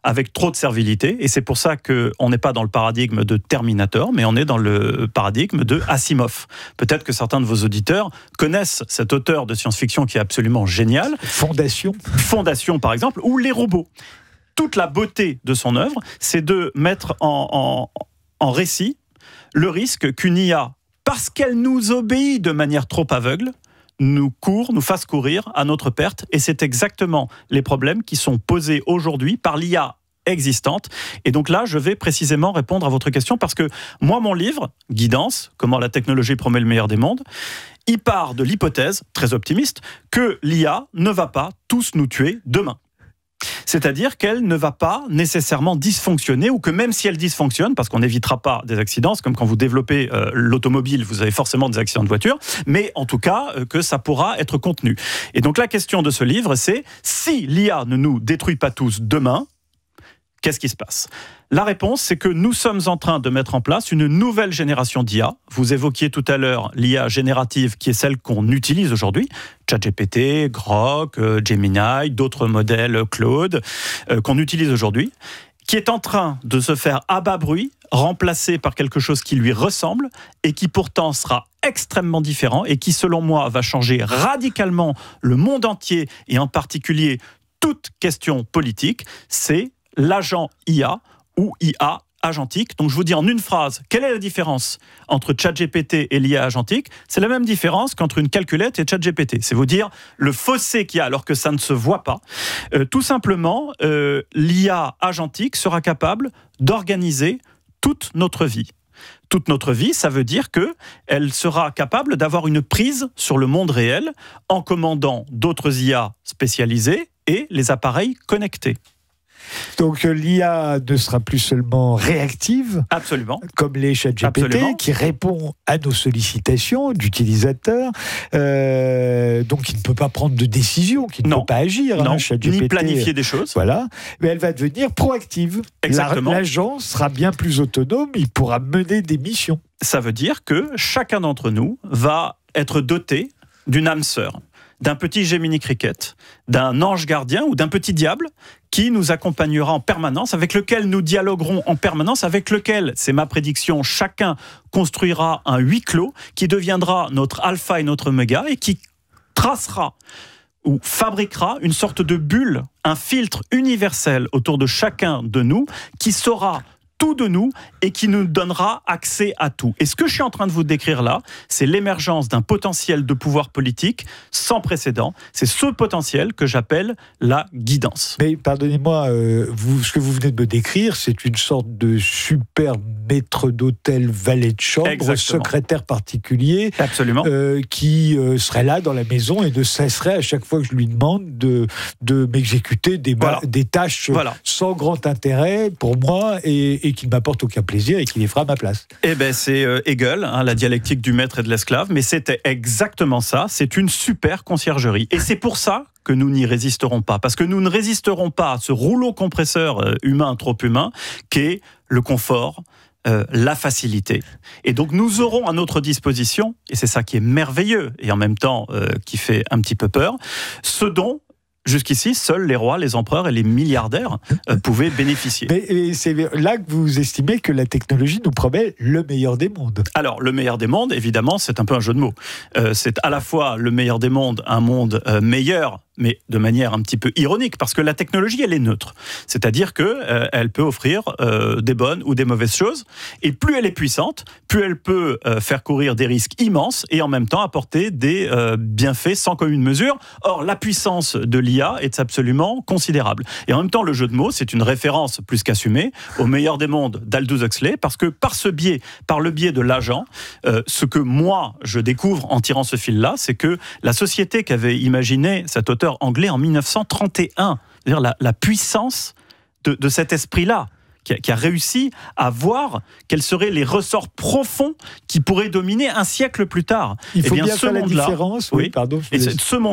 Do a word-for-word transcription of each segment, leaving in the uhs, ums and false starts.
avec trop de servilité, et c'est pour ça qu'on n'est pas dans le paradigme de Terminator, mais on est dans le paradigme de Asimov. Peut-être que certains de vos auditeurs connaissent cet auteur de science-fiction qui est absolument génial. Fondation. Fondation, par exemple, ou Les Robots. Toute la beauté de son œuvre, c'est de mettre en, en, en récit le risque qu'une I A, parce qu'elle nous obéit de manière trop aveugle, nous court, nous fasse courir à notre perte. Et c'est exactement les problèmes qui sont posés aujourd'hui par l'I A existante. Et donc là, je vais précisément répondre à votre question parce que moi, mon livre, Guidance, comment la technologie promet le meilleur des mondes, il part de l'hypothèse, très optimiste, que l'I A ne va pas tous nous tuer demain. C'est-à-dire qu'elle ne va pas nécessairement dysfonctionner, ou que même si elle dysfonctionne, parce qu'on n'évitera pas des accidents, c'est comme quand vous développez euh, l'automobile, vous avez forcément des accidents de voiture, mais en tout cas euh, que ça pourra être contenu. Et donc la question de ce livre, c'est si l'I A ne nous détruit pas tous demain, qu'est-ce qui se passe ? La réponse, c'est que nous sommes en train de mettre en place une nouvelle génération d'I A. Vous évoquiez tout à l'heure l'I A générative qui est celle qu'on utilise aujourd'hui. ChatGPT, Grok, euh, Gemini, d'autres modèles Claude euh, qu'on utilise aujourd'hui, qui est en train de se faire à bas bruit, remplacé par quelque chose qui lui ressemble et qui pourtant sera extrêmement différent et qui, selon moi, va changer radicalement le monde entier et en particulier toute question politique. C'est l'agent I A ou I A agentique. Donc je vous dis en une phrase, quelle est la différence entre ChatGPT et l'I A agentique ? C'est la même différence qu'entre une calculette et ChatGPT. C'est vous dire le fossé qu'il y a alors que ça ne se voit pas. Euh, tout simplement, euh, l'I A agentique sera capable d'organiser toute notre vie. Toute notre vie, ça veut dire qu'elle sera capable d'avoir une prise sur le monde réel en commandant d'autres I A spécialisées et les appareils connectés. Donc l'I A ne sera plus seulement réactive, absolument, comme les ChatGPT, absolument, qui répond à nos sollicitations d'utilisateurs, euh, donc qui ne peut pas prendre de décision, qui ne non. peut pas agir, non. Hein, ChatGPT, ni planifier des choses. Voilà, mais elle va devenir proactive. Exactement. L'agent sera bien plus autonome, il pourra mener des missions. Ça veut dire que chacun d'entre nous va être doté d'une âme sœur, d'un petit Gemini Cricket, d'un ange gardien ou d'un petit diable qui nous accompagnera en permanence, avec lequel nous dialoguerons en permanence, avec lequel, c'est ma prédiction, chacun construira un huis clos qui deviendra notre alpha et notre oméga et qui tracera ou fabriquera une sorte de bulle, un filtre universel autour de chacun de nous qui saura tout de nous et qui nous donnera accès à tout. Et ce que je suis en train de vous décrire là, c'est l'émergence d'un potentiel de pouvoir politique sans précédent. C'est ce potentiel que j'appelle la guidance. Mais pardonnez-moi, euh, vous, ce que vous venez de me décrire, c'est une sorte de super maître d'hôtel, valet de chambre, exactement, secrétaire particulier, absolument, euh, qui euh, serait là dans la maison et ne cesserait à chaque fois que je lui demande de, de m'exécuter des, voilà. des tâches voilà. sans grand intérêt pour moi et, et qui ne m'apporte aucun plaisir et qui les fera à ma place. Eh bien, c'est euh, Hegel, hein, la dialectique du maître et de l'esclave, mais c'était exactement ça. C'est une super conciergerie. Et c'est pour ça que nous n'y résisterons pas. Parce que nous ne résisterons pas à ce rouleau compresseur euh, humain, trop humain, qu'est le confort, euh, la facilité. Et donc, nous aurons à notre disposition, et c'est ça qui est merveilleux, et en même temps euh, qui fait un petit peu peur, ce dont jusqu'ici, seuls les rois, les empereurs et les milliardaires euh, pouvaient bénéficier. Mais c'est là que vous estimez que la technologie nous promet le meilleur des mondes. Alors, le meilleur des mondes, évidemment, c'est un peu un jeu de mots. Euh, c'est à la fois le meilleur des mondes, un monde euh, meilleur, mais de manière un petit peu ironique, parce que la technologie, elle est neutre. C'est-à-dire qu'elle euh, peut offrir euh, des bonnes ou des mauvaises choses, et plus elle est puissante, plus elle peut euh, faire courir des risques immenses, et en même temps apporter des euh, bienfaits sans commune mesure. Or, la puissance de l'I A est absolument considérable. Et en même temps, le jeu de mots, c'est une référence plus qu'assumée au meilleur des mondes d'Aldous Huxley, parce que par ce biais, par le biais de l'agent, euh, ce que moi, je découvre en tirant ce fil-là, c'est que la société qu'avait imaginé cet auteur anglais en dix-neuf cent trente et un, c'est-à-dire la, la puissance de, de cet esprit-là, qui a, qui a réussi à voir quels seraient les ressorts profonds qui pourraient dominer un siècle plus tard. Il faut eh bien, bien ce faire la monde-là, différence. Oui, oui, pardon. Et ce, ce monde-là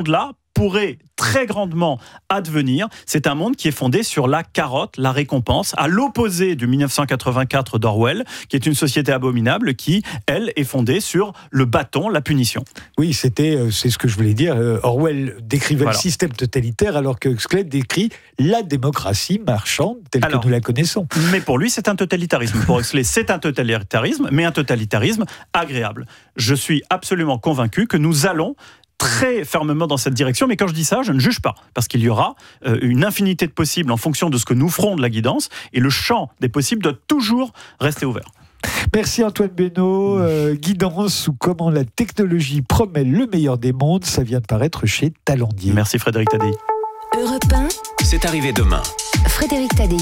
pourrait très grandement advenir. C'est un monde qui est fondé sur la carotte, la récompense, à l'opposé du mille neuf cent quatre-vingt-quatre d'Orwell, qui est une société abominable qui, elle, est fondée sur le bâton, la punition. Oui, c'était, c'est ce que je voulais dire. Orwell décrivait voilà. le système totalitaire, alors que Huxley décrit la démocratie marchande telle alors, que nous la connaissons. Mais pour lui, c'est un totalitarisme. Pour Huxley, c'est un totalitarisme, mais un totalitarisme agréable. Je suis absolument convaincu que nous allons très fermement dans cette direction, mais quand je dis ça, je ne juge pas, parce qu'il y aura euh, une infinité de possibles en fonction de ce que nous ferons de la guidance, et le champ des possibles doit toujours rester ouvert. Merci Antoine Benoît. Euh, guidance ou comment la technologie promet le meilleur des mondes, ça vient de paraître chez Talendier. Merci Frédéric Tadei. Europe un, c'est arrivé demain. Frédéric Tadei.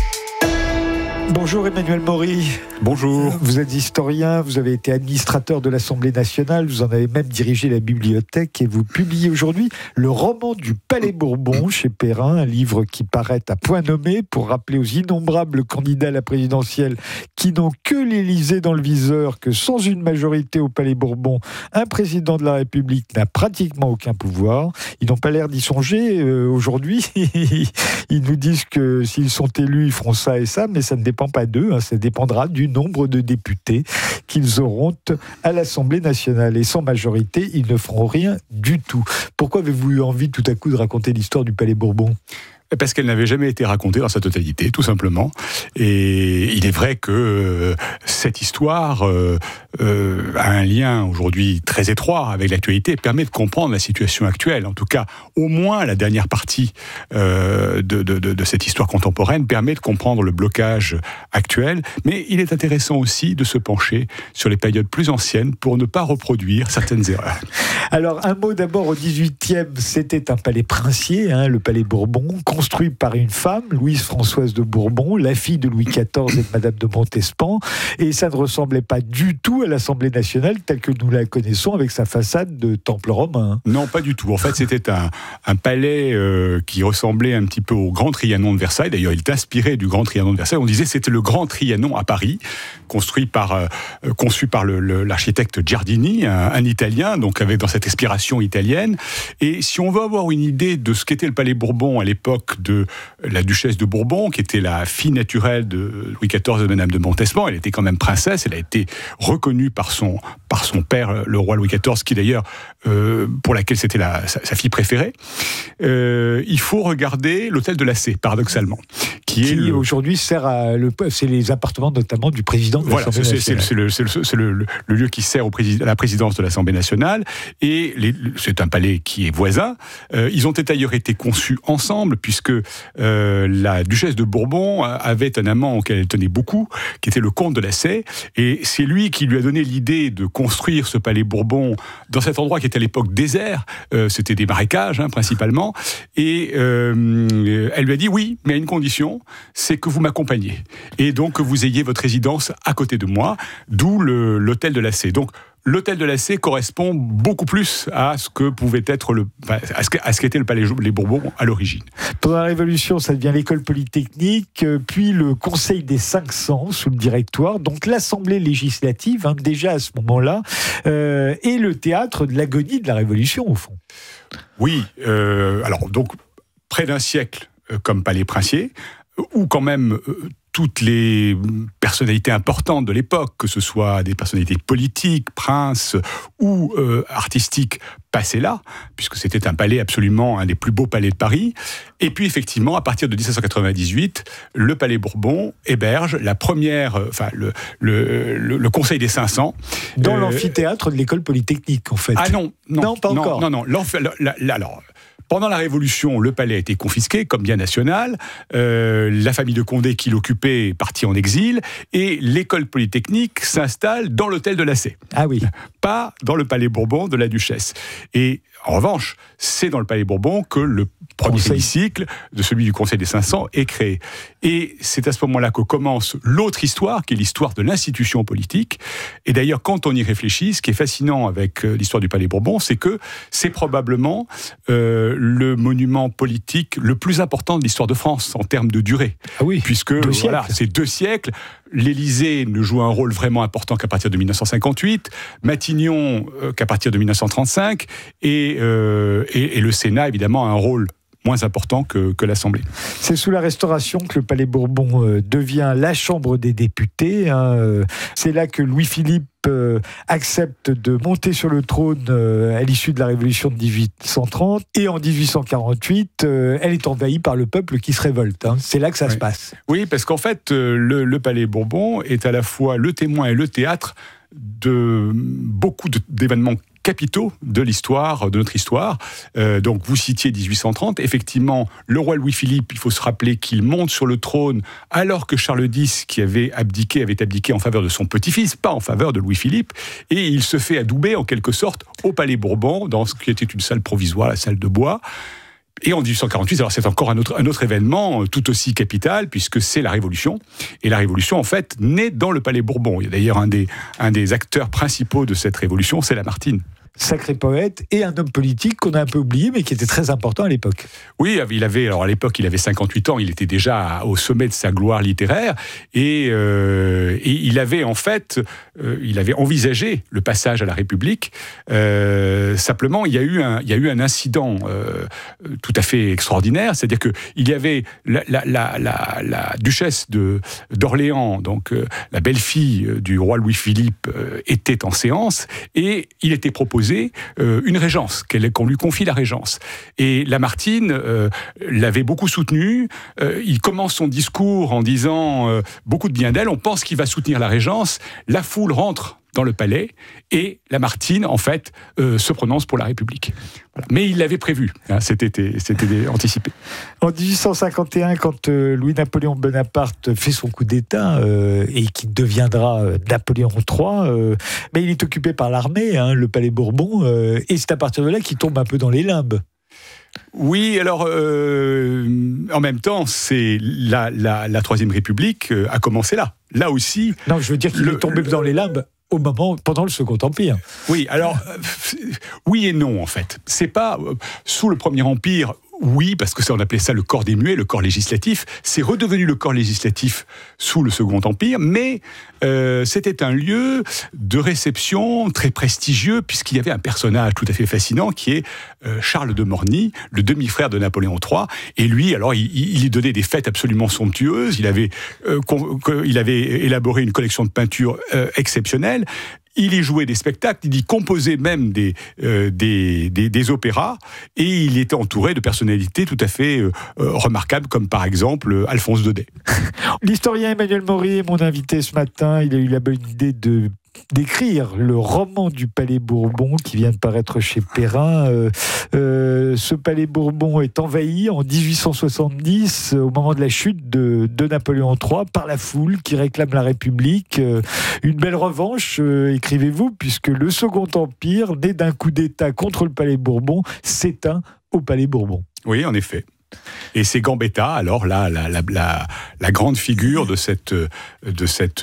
Bonjour Emmanuel Maury. Bonjour. Vous êtes historien, vous avez été administrateur de l'Assemblée nationale, vous en avez même dirigé la bibliothèque et vous publiez aujourd'hui le roman du Palais Bourbon chez Perrin, un livre qui paraît à point nommé pour rappeler aux innombrables candidats à la présidentielle qui n'ont que l'Élysée dans le viseur que sans une majorité au Palais Bourbon, un président de la République n'a pratiquement aucun pouvoir. Ils n'ont pas l'air d'y songer euh, aujourd'hui. Ils nous disent que s'ils sont élus, ils feront ça et ça, mais ça ne dépend pas d'eux, hein, ça dépendra du nombre de députés qu'ils auront à l'Assemblée nationale. Et sans majorité, ils ne feront rien du tout. Pourquoi avez-vous eu envie tout à coup de raconter l'histoire du Palais Bourbon ? Parce qu'elle n'avait jamais été racontée dans sa totalité, tout simplement. Et il est vrai que euh, cette histoire euh, euh, a un lien aujourd'hui très étroit avec l'actualité et permet de comprendre la situation actuelle. En tout cas, au moins la dernière partie euh, de, de, de, de cette histoire contemporaine permet de comprendre le blocage actuel. Mais il est intéressant aussi de se pencher sur les périodes plus anciennes pour ne pas reproduire certaines erreurs. Alors, un mot d'abord au dix-huitième, c'était un palais princier, hein, le Palais Bourbon, construit par une femme, Louise-Françoise de Bourbon, la fille de Louis quatorze et de Madame de Montespan, et ça ne ressemblait pas du tout à l'Assemblée nationale telle que nous la connaissons avec sa façade de temple romain. Non, pas du tout. En fait, c'était un, un palais euh, qui ressemblait un petit peu au Grand Trianon de Versailles. D'ailleurs, il est inspiré du Grand Trianon de Versailles. On disait que c'était le Grand Trianon à Paris, construit par, euh, conçu par le, le, l'architecte Giardini, un, un Italien, donc avec dans cette inspiration italienne. Et si on veut avoir une idée de ce qu'était le Palais Bourbon à l'époque de la duchesse de Bourbon, qui était la fille naturelle de Louis quatorze et de Madame de Montespan. Elle était quand même princesse, elle a été reconnue par son, par son père, le roi Louis quatorze, qui d'ailleurs, euh, pour laquelle c'était la, sa, sa fille préférée. Euh, il faut regarder l'hôtel de la C, paradoxalement. Qui, qui est le... aujourd'hui sert à... Le, c'est les appartements notamment du président de voilà, l'Assemblée c'est, nationale. C'est, c'est, le, c'est, le, c'est le, le lieu qui sert au président, à la présidence de l'Assemblée nationale. Et les, c'est un palais qui est voisin. Euh, ils ont d'ailleurs été conçus ensemble, puisque euh, la duchesse de Bourbon avait un amant auquel elle tenait beaucoup, qui était le comte de la C. Et c'est lui qui lui a donné l'idée de construire ce palais Bourbon dans cet endroit qui était à l'époque désert. Euh, c'était des marécages, hein, principalement. Et euh, elle lui a dit oui, mais à une condition, c'est que vous m'accompagniez. Et donc que vous ayez votre résidence à côté de moi, d'où le, l'hôtel de la C. Donc, l'hôtel de la C correspond beaucoup plus à ce que pouvait être le, à ce, à ce qu'était le Palais les Bourbons à l'origine. Pendant la Révolution, ça devient l'école polytechnique, puis le Conseil des cinq cents sous le Directoire, donc l'Assemblée législative, hein, déjà à ce moment-là, euh, et le théâtre de l'agonie de la Révolution, au fond. Oui, euh, alors donc près d'un siècle euh, comme palais princier, où quand même euh, toutes les personnalités importantes de l'époque, que ce soit des personnalités politiques, princes ou euh, artistiques, passaient là, puisque c'était un palais absolument un des plus beaux palais de Paris. Et puis effectivement, à partir de dix-sept cent quatre-vingt-dix-huit, le Palais Bourbon héberge la première, enfin le, le, le, le Conseil des cinq cents. Dans euh, l'amphithéâtre de l'école polytechnique, en fait. Ah non, non, non pas non, encore. Non, non, non. Alors, pendant la Révolution, le palais a été confisqué comme bien national. Euh, la famille de Condé qui l'occupait est partie en exil. Et l'école polytechnique s'installe dans l'hôtel de la C. Ah oui. Pas dans le Palais Bourbon de la Duchesse. Et en revanche, c'est dans le Palais Bourbon que le premier hémicycle de celui du Conseil des cinq cents est créé. Et c'est à ce moment-là que commence l'autre histoire, qui est l'histoire de l'institution politique. Et d'ailleurs, quand on y réfléchit, ce qui est fascinant avec l'histoire du Palais Bourbon, c'est que c'est probablement euh, le monument politique le plus important de l'histoire de France en termes de durée. Ah oui, puisque deux voilà, siècles. c'est deux siècles. l'Élysée ne joue un rôle vraiment important qu'à partir de mille neuf cent cinquante-huit, Matignon euh, qu'à partir de mille neuf cent trente-cinq, et, euh, et, et le Sénat, évidemment, a un rôle moins important que, que l'Assemblée. C'est sous la Restauration que le Palais Bourbon euh, devient la Chambre des députés. Hein, euh, c'est là que Louis-Philippe euh, accepte de monter sur le trône euh, à l'issue de la Révolution de dix-huit cent trente. Et en dix-huit cent quarante-huit, euh, elle est envahie par le peuple qui se révolte. Hein. C'est là que ça oui. se passe. Oui, parce qu'en fait, euh, le, le Palais Bourbon est à la fois le témoin et le théâtre de beaucoup de, d'événements capitaux de l'histoire, de notre histoire. Euh, donc, vous citiez dix-huit cent trente. Effectivement, le roi Louis-Philippe, il faut se rappeler qu'il monte sur le trône alors que Charles X, qui avait abdiqué, avait abdiqué en faveur de son petit-fils, pas en faveur de Louis-Philippe, et il se fait adouber, en quelque sorte, au Palais Bourbon, dans ce qui était une salle provisoire, la salle de bois. Et en dix-huit cent quarante-huit, alors c'est encore un autre, un autre événement tout aussi capital, puisque c'est la Révolution. Et la Révolution, en fait, naît dans le Palais Bourbon. Il y a d'ailleurs un des, un des acteurs principaux de cette Révolution, c'est Lamartine. Sacré poète et un homme politique qu'on a un peu oublié, mais qui était très important à l'époque. Oui, il avait, alors à l'époque, il avait cinquante-huit ans, il était déjà au sommet de sa gloire littéraire, et, euh, et il avait en fait, euh, il avait envisagé le passage à la République. Euh, simplement, il y a eu un, il y a eu un incident euh, tout à fait extraordinaire, c'est-à-dire que il y avait la, la, la, la, la duchesse de, d'Orléans, donc euh, la belle-fille du roi Louis-Philippe, euh, était en séance, et il était proposé Euh, une régence, qu'on lui confie la régence. Et Lamartine euh, l'avait beaucoup soutenu. Euh, il commence son discours en disant euh, beaucoup de bien d'elle. On pense qu'il va soutenir la régence. La foule rentre dans le palais et Lamartine, en fait, euh, se prononce pour la République. Voilà. Mais il l'avait prévu, hein, c'était, c'était anticipé. En dix-huit cent cinquante et un, quand euh, Louis-Napoléon Bonaparte fait son coup d'État euh, et qui deviendra euh, Napoléon trois, euh, mais il est occupé par l'armée, hein, le Palais Bourbon, euh, et c'est à partir de là qu'il tombe un peu dans les limbes. Oui, alors euh, en même temps, c'est la, la, la Troisième République euh, a commencé là. Là aussi. Non, je veux dire qu'il le, est tombé le, dans les limbes au moment, pendant le Second Empire. Oui, alors, euh, oui et non, en fait. C'est pas, euh, sous le Premier Empire, oui, parce que ça, on appelait ça le corps des muets, le corps législatif. C'est redevenu le corps législatif sous le Second Empire, mais euh, c'était un lieu de réception très prestigieux, puisqu'il y avait un personnage tout à fait fascinant qui est euh, Charles de Morny, le demi-frère de Napoléon trois. Et lui, alors, il, il y donnait des fêtes absolument somptueuses. Il avait, euh, con, il avait élaboré une collection de peintures euh, exceptionnelle. Il y jouait des spectacles, il y composait même des, euh, des, des, des opéras, et il était entouré de personnalités tout à fait euh, remarquables, comme par exemple euh, Alphonse Daudet. L'historien Emmanuel Maury est mon invité ce matin. Il a eu la bonne idée de d'écrire le roman du Palais Bourbon qui vient de paraître chez Perrin. Euh, euh, ce Palais Bourbon est envahi en dix-huit cent soixante-dix, au moment de la chute de, de Napoléon trois, par la foule qui réclame la République. Euh, une belle revanche, euh, écrivez-vous, puisque le Second Empire, né d'un coup d'État contre le Palais Bourbon, s'éteint au Palais Bourbon. Oui, en effet. Et c'est Gambetta, alors là, la, la, la, la grande figure de cette, de cette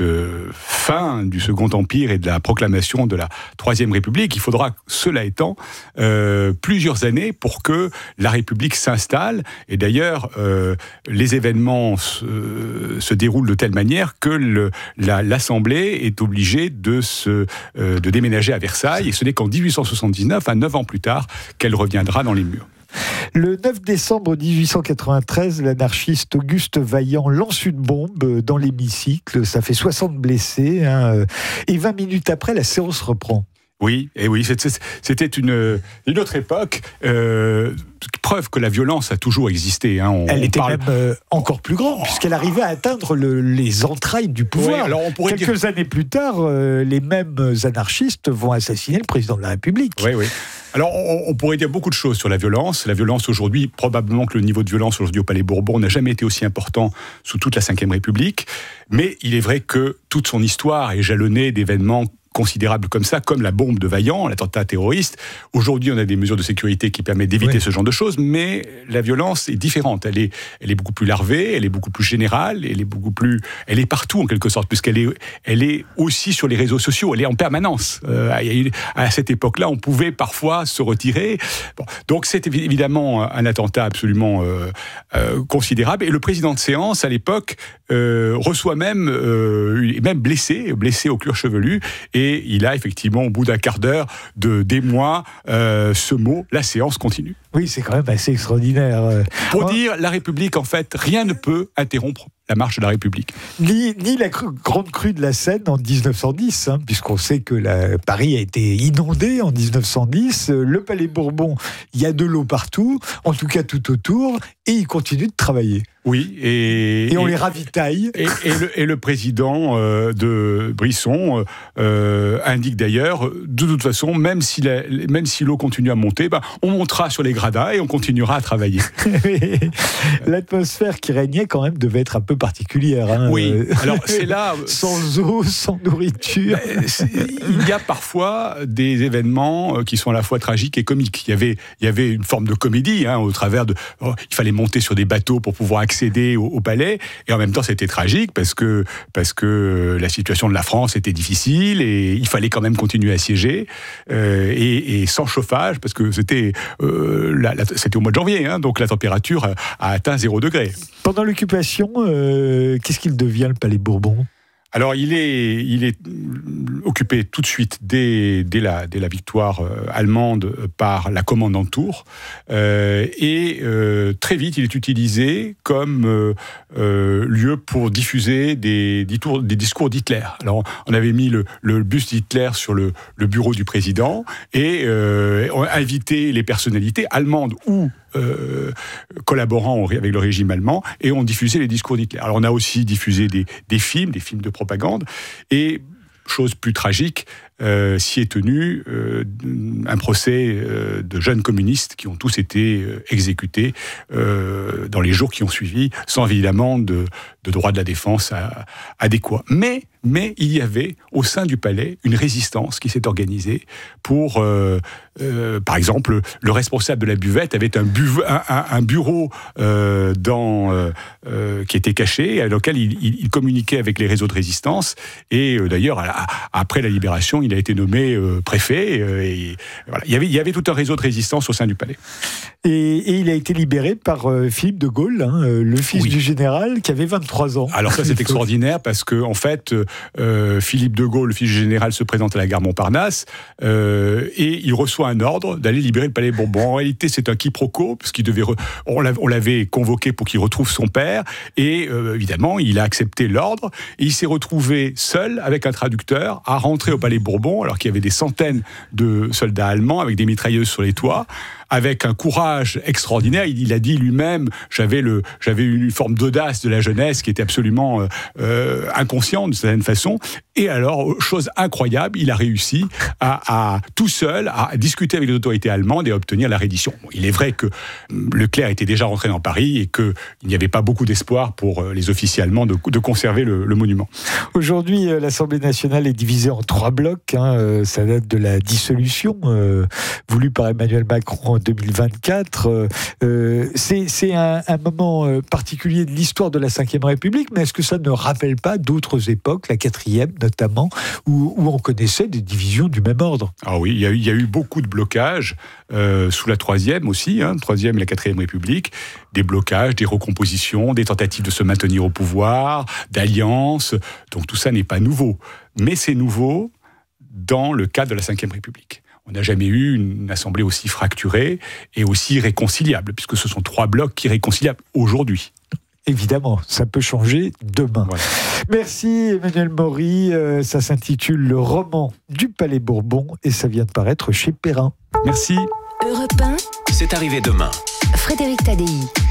fin du Second Empire et de la proclamation de la Troisième République. Il faudra, cela étant, euh, plusieurs années pour que la République s'installe. Et d'ailleurs, euh, les événements se, se déroulent de telle manière que le, la, l'Assemblée est obligée de, se, euh, de déménager à Versailles. Et ce n'est qu'en dix-huit cent soixante-dix-neuf, à neuf ans plus tard, qu'elle reviendra dans les murs. Le neuf décembre dix-huit cent quatre-vingt-treize, l'anarchiste Auguste Vaillant lance une bombe dans l'hémicycle. Ça fait soixante blessés. Hein, et vingt minutes après, la séance reprend. Oui, et oui, c'était une, une autre époque. Euh, preuve que la violence a toujours existé. Hein. On, Elle on était parle... même euh, encore plus grande, puisqu'elle arrivait à atteindre le, les entrailles du pouvoir. Oui, alors on pourrait Quelques dire... années plus tard, euh, les mêmes anarchistes vont assassiner le président de la République. Oui, oui. Alors, on, on pourrait dire beaucoup de choses sur la violence. La violence aujourd'hui, probablement que le niveau de violence aujourd'hui au Palais Bourbon n'a jamais été aussi important sous toute la Cinquième République. Mais il est vrai que toute son histoire est jalonnée d'événements considérables comme ça, comme la bombe de Vaillant, l'attentat terroriste. Aujourd'hui, on a des mesures de sécurité qui permettent d'éviter oui. ce genre de choses, mais la violence est différente. Elle est, elle est beaucoup plus larvée, elle est beaucoup plus générale, elle est beaucoup plus, elle est partout en quelque sorte, puisqu'elle est, elle est aussi sur les réseaux sociaux. Elle est en permanence. Euh, à cette époque-là, on pouvait parfois se retirer. Bon, donc, c'est évidemment un attentat absolument euh, euh, considérable. Et le président de séance, à l'époque, euh, reçoit même, euh, même blessé, blessé au cuir chevelu, et il a effectivement, au bout d'un quart d'heure, de d'émoi, euh, ce mot, la séance continue. Oui, c'est quand même assez extraordinaire. Pour oh. dire, la République, en fait, rien ne peut interrompre la marche de la République. Ni, ni la cru, grande crue de la Seine en dix-neuf cent dix, hein, puisqu'on sait que la, Paris a été inondé en dix-neuf cent dix. Le Palais Bourbon, il y a de l'eau partout, en tout cas tout autour, et ils continuent de travailler. Oui, et, et on et, les ravitaille. Et, et, le, et le président euh, de Brisson euh, indique d'ailleurs, de toute façon, même si, la, même si l'eau continue à monter, ben, on montera sur les gradins et on continuera à travailler. L'atmosphère qui régnait quand même devait être un peu particulière. Hein. Oui, alors c'est là... sans eau, sans nourriture. Il y a parfois des événements qui sont à la fois tragiques et comiques. Il y avait, il y avait une forme de comédie, hein, au travers de... Oh, il fallait monter sur des bateaux pour pouvoir accéder au, au palais, et en même temps c'était tragique parce que, parce que la situation de la France était difficile et il fallait quand même continuer à siéger, euh, et, et sans chauffage, parce que c'était, euh, la, la, c'était au mois de janvier, hein, donc la température a, a atteint zéro degré. Pendant l'occupation, euh, qu'est-ce qu'il devient, le Palais Bourbon ? Alors, il est, il est occupé tout de suite, dès, dès, la, dès la victoire euh, allemande, par la commandante Tours. Euh, et euh, très vite, il est utilisé comme euh, euh, lieu pour diffuser des, des, tours, des discours d'Hitler. Alors, on avait mis le, le buste d'Hitler sur le, le bureau du président et euh, on a invité les personnalités allemandes ou Euh, collaborant avec le régime allemand, et ont diffusé les discours d'Hitler. Alors on a aussi diffusé des, des films, des films de propagande, et chose plus tragique, euh, s'y est tenu euh, un procès euh, de jeunes communistes qui ont tous été euh, exécutés euh, dans les jours qui ont suivi, sans évidemment de, de droit de la défense à, adéquat. Mais, mais il y avait au sein du palais une résistance qui s'est organisée pour, euh, euh, par exemple, le responsable de la buvette avait un, buve, un, un, un bureau euh, dans, euh, euh, qui était caché, à lequel il, il, il communiquait avec les réseaux de résistance, et euh, d'ailleurs, à, à, après la libération, il a été nommé euh, préfet, euh, et voilà. il, y avait, il y avait tout un réseau de résistance au sein du palais. Et, et il a été libéré par euh, Philippe de Gaulle, hein, le fils oui. du général, qui avait vingt-trois ans. Alors ça, c'est extraordinaire, parce que en fait, euh, Philippe de Gaulle, le fils du général, se présente à la gare Montparnasse, euh, et il reçoit un ordre d'aller libérer le palais Bourbon. En réalité, c'est un quiproquo, parce qu'il devait, re... on l'avait convoqué pour qu'il retrouve son père, et euh, évidemment, il a accepté l'ordre, et il s'est retrouvé seul, avec un traducteur, à rentrer au palais Bourbon, alors qu'il y avait des centaines de soldats allemands avec des mitrailleuses sur les toits, avec un courage extraordinaire. Il, il a dit lui-même, j'avais, le, j'avais une forme d'audace de la jeunesse qui était absolument euh, euh, inconsciente de certaine façon. Et alors, chose incroyable, il a réussi à, à tout seul à discuter avec les autorités allemandes et à obtenir la reddition. Bon, il est vrai que Leclerc était déjà rentré dans Paris et qu'il n'y avait pas beaucoup d'espoir pour les officiers allemands de, de conserver le, le monument. Aujourd'hui, l'Assemblée nationale est divisée en trois blocs. Hein, ça date de la dissolution euh, voulue par Emmanuel Macron en deux mille vingt-quatre. Euh, c'est c'est un, un moment particulier de l'histoire de la cinquième République, mais est-ce que ça ne rappelle pas d'autres époques, la quatrième notamment, où, où on connaissait des divisions du même ordre? Ah oui, il y a eu, il y a eu beaucoup de blocages, euh, sous la troisième aussi, hein, troisième et la quatrième République, des blocages, des recompositions, des tentatives de se maintenir au pouvoir, d'alliances, donc tout ça n'est pas nouveau. Mais c'est nouveau dans le cadre de la cinquième République. On n'a jamais eu une assemblée aussi fracturée et aussi réconciliable, puisque ce sont trois blocs qui sont réconciliables aujourd'hui. Évidemment, ça peut changer demain. Voilà. Merci Emmanuel Maury, euh, ça s'intitule Le roman du Palais Bourbon et ça vient de paraître chez Perrin. Merci. Europe un, c'est arrivé demain. Frédéric Tadei.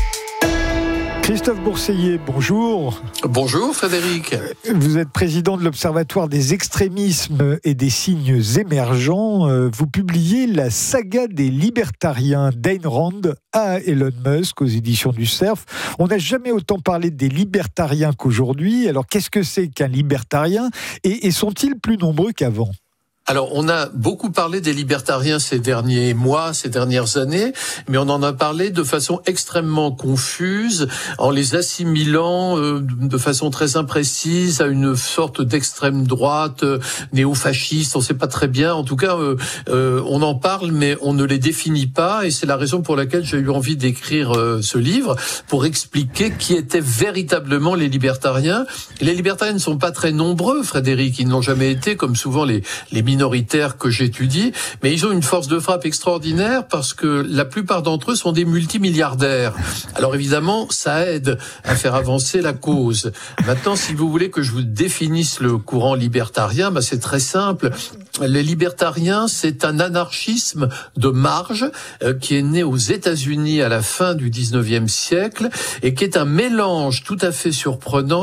Christophe Bourseiller, bonjour. Bonjour Frédéric. Vous êtes président de l'Observatoire des extrémismes et des signes émergents. Vous publiez La saga des libertariens d'Ayn Rand à Elon Musk aux éditions du Cerf. On n'a jamais autant parlé des libertariens qu'aujourd'hui. Alors qu'est-ce que c'est qu'un libertarien et, et sont-ils plus nombreux qu'avant ? Alors, on a beaucoup parlé des libertariens ces derniers mois, ces dernières années, mais on en a parlé de façon extrêmement confuse, en les assimilant euh, de façon très imprécise à une sorte d'extrême droite euh, néo-fasciste. On ne sait pas très bien. En tout cas, euh, euh, on en parle, mais on ne les définit pas. Et c'est la raison pour laquelle j'ai eu envie d'écrire euh, ce livre, pour expliquer qui étaient véritablement les libertariens. Les libertariens ne sont pas très nombreux, Frédéric. Ils n'ont jamais été, comme souvent les, les minoritaires que j'étudie, mais ils ont une force de frappe extraordinaire parce que la plupart d'entre eux sont des multimilliardaires. Alors évidemment, ça aide à faire avancer la cause. Maintenant, si vous voulez que je vous définisse le courant libertarien, bah c'est très simple. Les libertariens, c'est un anarchisme de marge euh, qui est né aux États-Unis à la fin du dix-neuvième siècle et qui est un mélange tout à fait surprenant